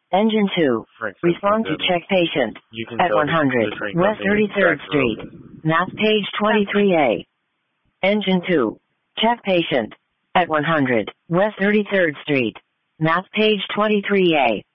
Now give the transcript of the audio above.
Engine 2. Frank Respond to check patient. At 100 West 33rd Street. Map page 23A. Engine 2. Check patient. At 100 West 33rd Street. Map page 23A.